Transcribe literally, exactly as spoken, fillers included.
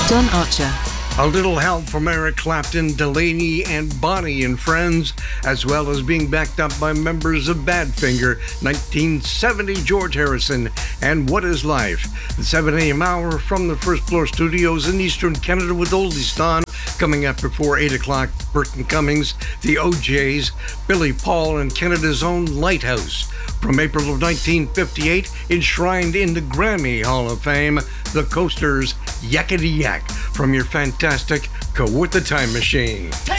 Don Archer. A little help from Eric Clapton, Delaney, and Bonnie and Friends, as well as being backed up by members of Badfinger, nineteen seventy George Harrison, and What Is Life? The seven a.m. hour from the First Floor Studios in Eastern Canada with Oldieston. Coming up before eight o'clock, Burton Cummings, the O Js, Billy Paul, and Canada's own Lighthouse. From April of nineteen fifty-eight, enshrined in the Grammy Hall of Fame, the Coasters, Yakety Yak, from your fantastic Go With the Time Machine.